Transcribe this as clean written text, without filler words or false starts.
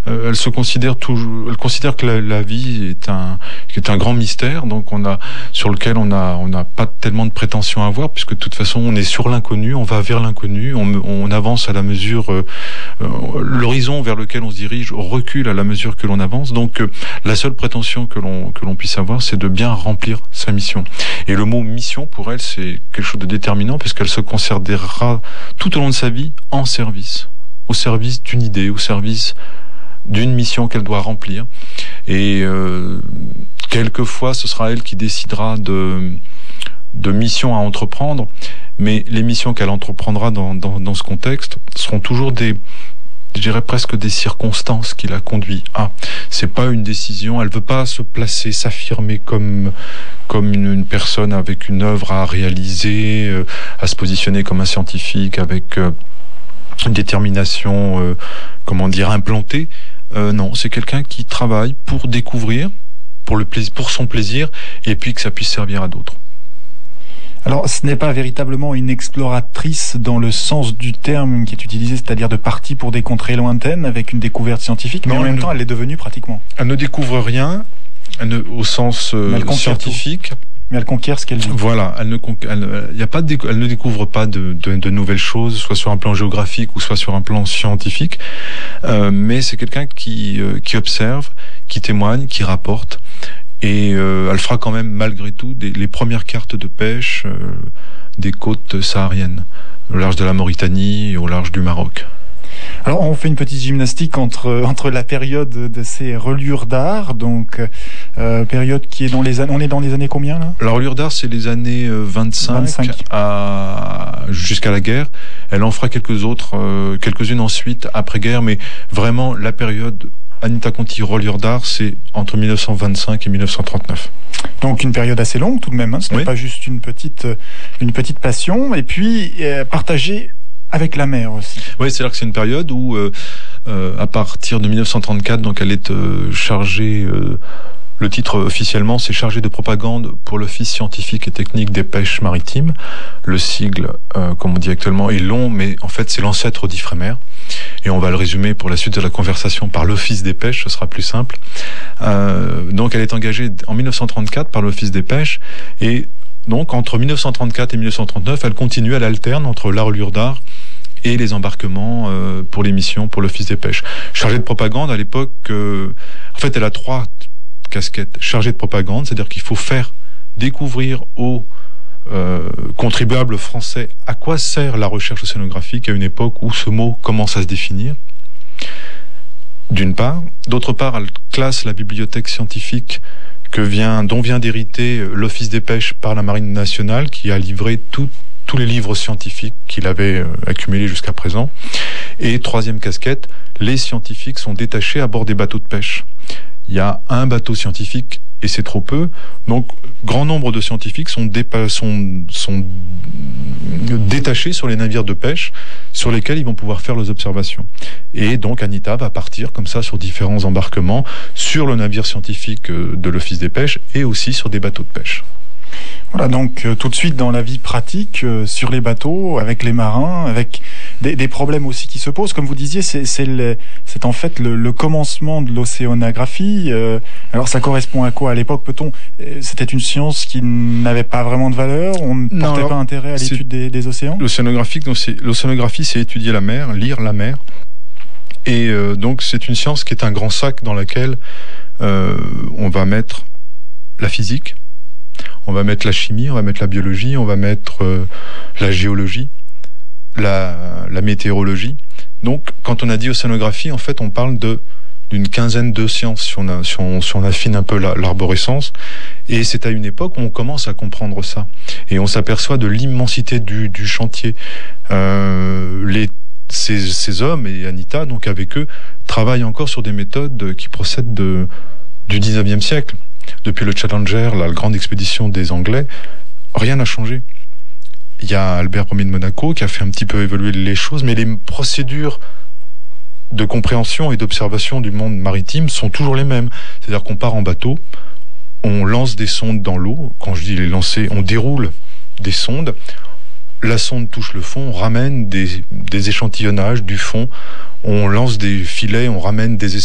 elle considère que la vie est un grand mystère, donc sur lequel on n'a pas tellement de prétention à avoir, puisque de toute façon on est sur l'inconnu, on va vers l'inconnu, on avance à la mesure, l'horizon vers lequel on se dirige recule à la mesure que l'on avance. Donc la seule prétention que l'on puisse avoir, c'est de bien remplir sa mission. Et le mot mission pour elle, c'est quelque chose de déterminant, puisqu'elle se considérera tout au long de sa vie en service, au service d'une idée, au service d'une mission qu'elle doit remplir. Et quelquefois, ce sera elle qui décidera de missions à entreprendre, mais les missions qu'elle entreprendra dans ce contexte seront toujours je dirais presque des circonstances qui la conduit à. C'est pas une décision, elle veut pas se placer, s'affirmer comme une personne avec une œuvre à réaliser, à se positionner comme un scientifique avec une détermination, implantée. Non, c'est quelqu'un qui travaille pour découvrir, pour son plaisir, et puis que ça puisse servir à d'autres. Alors, ce n'est pas véritablement une exploratrice dans le sens du terme qui est utilisé, c'est-à-dire de partie pour des contrées lointaines avec une découverte scientifique, mais en même temps, elle l'est devenue pratiquement. Elle ne découvre rien, au sens scientifique. Mais elle conquiert ce qu'elle dit. Voilà, elle ne découvre pas de nouvelles choses, soit sur un plan géographique ou soit sur un plan scientifique, mais c'est quelqu'un qui observe, qui témoigne, qui rapporte. Et elle fera quand même malgré tout les premières cartes de pêche des côtes sahariennes, au large de la Mauritanie et au large du Maroc. Alors on fait une petite gymnastique entre la période de ces reliures d'art, donc période qui est on est dans les années combien là ? La reliure d'art, c'est les années 25. Jusqu'à la guerre. Elle en fera quelques-unes ensuite après-guerre, mais vraiment la période Anita Conti, reliure d'art, c'est entre 1925 et 1939. Donc une période assez longue tout de même, hein. Ce n'est pas juste une petite passion, et puis partagée avec la mer aussi. Oui, c'est-à-dire que c'est une période où, à partir de 1934, donc elle est chargée... Le titre officiellement, c'est chargé de propagande pour l'Office scientifique et technique des pêches maritimes. Le sigle, comme on dit actuellement, est long, mais en fait c'est l'ancêtre d'Ifremer. Et on va le résumer pour la suite de la conversation par l'Office des pêches, ce sera plus simple. Donc elle est engagée en 1934 par l'Office des pêches, et donc entre 1934 et 1939, elle alterne entre la reliure d'art et les embarquements pour les missions pour l'Office des pêches. Chargée de propagande, à l'époque, en fait elle a 3 casquette chargée de propagande, c'est-à-dire qu'il faut faire découvrir aux contribuables français à quoi sert la recherche océanographique à une époque où ce mot commence à se définir, d'une part. D'autre part, elle classe la bibliothèque scientifique dont vient d'hériter l'Office des pêches par la Marine nationale, qui a livré tous les livres scientifiques qu'il avait accumulés jusqu'à présent. Et troisième casquette, les scientifiques sont détachés à bord des bateaux de pêche. Il y a un bateau scientifique et c'est trop peu. Donc, grand nombre de scientifiques sont détachés sur les navires de pêche sur lesquels ils vont pouvoir faire leurs observations. Et donc, Anita va partir comme ça sur différents embarquements sur le navire scientifique de l'Office des pêches et aussi sur des bateaux de pêche. Voilà, donc tout de suite dans la vie pratique, sur les bateaux, avec les marins, avec des problèmes aussi qui se posent. Comme vous disiez, c'est en fait le commencement de l'océanographie. Alors ça correspond à quoi à l'époque, c'était une science qui n'avait pas vraiment de valeur, on ne portait pas intérêt à l'étude des océans. L'océanographie, c'est étudier la mer, lire la mer. Et donc c'est une science qui est un grand sac dans laquelle on va mettre la physique, on va mettre la chimie, on va mettre la biologie, on va mettre la géologie, la météorologie. Donc, quand on a dit océanographie, en fait, on parle d'une quinzaine de sciences, si on affine un peu l'arborescence. Et c'est à une époque où on commence à comprendre ça. Et on s'aperçoit de l'immensité du chantier. Ces hommes, et Anita, donc avec eux, travaillent encore sur des méthodes qui procèdent du 19e siècle. Depuis le Challenger, la grande expédition des Anglais, rien n'a changé. Il y a Albert Ier de Monaco qui a fait un petit peu évoluer les choses, mais les procédures de compréhension et d'observation du monde maritime sont toujours les mêmes. C'est-à-dire qu'on part en bateau, on lance des sondes dans l'eau. Quand je dis les lancer, on déroule des sondes. La sonde touche le fond, on ramène des échantillonnages du fond, on lance des filets, on ramène des